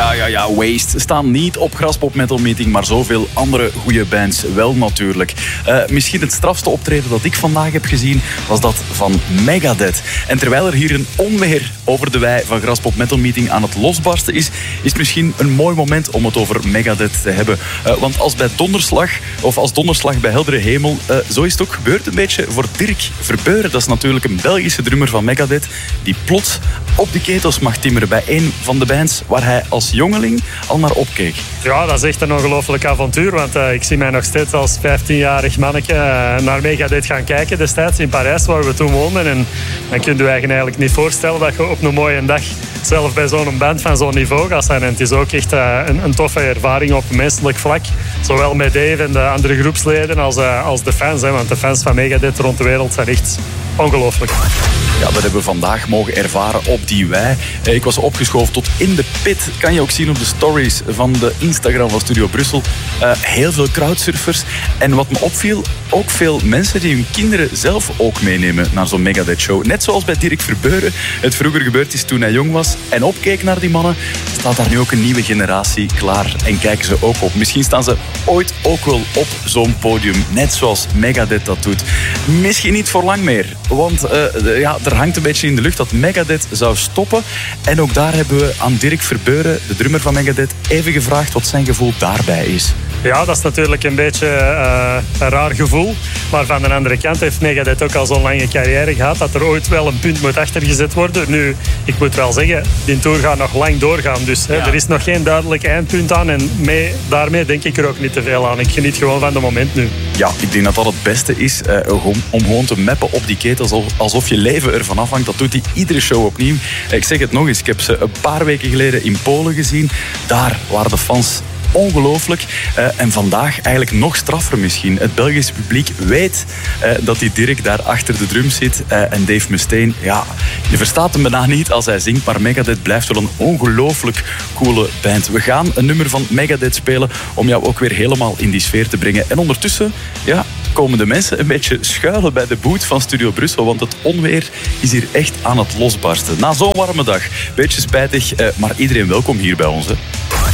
Ja, Waste staan niet op Graspop Metal Meeting, maar zoveel andere goede bands wel natuurlijk. Misschien het strafste optreden dat ik vandaag heb gezien was dat van Megadeth. En terwijl er hier een onweer over de wei van Graspop Metal Meeting aan het losbarsten is het misschien een mooi moment om het over Megadeth te hebben. Want als bij donderslag, of als donderslag bij heldere hemel, zo is het ook gebeurd een beetje voor Dirk Verbeuren. Dat is natuurlijk een Belgische drummer van Megadeth die plots op de ketels mag timmeren bij een van de bands waar hij als jongeling al naar opkeek. Ja, dat is echt een ongelooflijk avontuur, want ik zie mij nog steeds als 15-jarig manneke naar Megadeth gaan kijken destijds in Parijs, waar we toen woonden. En dan kun je je eigenlijk niet voorstellen dat je op een mooie dag zelf bij zo'n band van zo'n niveau gaat zijn. En het is ook echt een toffe ervaring op menselijk vlak. Zowel met Dave en de andere groepsleden als de fans. Hè, want de fans van Megadeth rond de wereld zijn echt ongelooflijk. Ja, dat hebben we vandaag mogen ervaren op die wei. Ik was opgeschoven tot in de pit. Kan je ook zien op de stories van de Instagram van Studio Brussel. Heel veel crowdsurfers. En wat me opviel, ook veel mensen die hun kinderen zelf ook meenemen naar zo'n Megadeth-show. Net zoals bij Dirk Verbeuren het vroeger gebeurd is toen hij jong was en opkeek naar die mannen, staat daar nu ook een nieuwe generatie klaar en kijken ze ook op. Misschien staan ze ooit ook wel op zo'n podium, net zoals Megadeth dat doet. Misschien niet voor lang meer, want er hangt een beetje in de lucht dat Megadeth zou stoppen. En ook daar hebben we aan Dirk Verbeuren, de drummer van Megadeth, even gevraagd wat zijn gevoel daarbij is. Ja, dat is natuurlijk een beetje een raar gevoel. Maar van de andere kant heeft Megadeth ook al zo'n lange carrière gehad dat er ooit wel een punt moet achtergezet worden. Nu, ik moet wel zeggen, die tour gaat nog lang doorgaan. Dus er is nog geen duidelijk eindpunt aan. En daarmee denk ik er ook niet te veel aan. Ik geniet gewoon van het moment nu. Ja, ik denk dat dat het beste is om gewoon te mappen op die ketels alsof je leven ervan afhangt. Dat doet hij iedere show opnieuw. Ik zeg het nog eens, ik heb ze een paar weken geleden in Polen gezien. Daar waren de fans ongelooflijk. En vandaag eigenlijk nog straffer misschien. Het Belgische publiek weet dat die Dirk daar achter de drums zit. En Dave Mustaine, ja, je verstaat hem bijna niet als hij zingt, maar Megadeth blijft wel een ongelooflijk coole band. We gaan een nummer van Megadeth spelen om jou ook weer helemaal in die sfeer te brengen. En ondertussen, ja, komen de mensen een beetje schuilen bij de boot van Studio Brussel, want het onweer is hier echt aan het losbarsten. Na zo'n warme dag. Beetje spijtig, maar iedereen welkom hier bij ons, hè.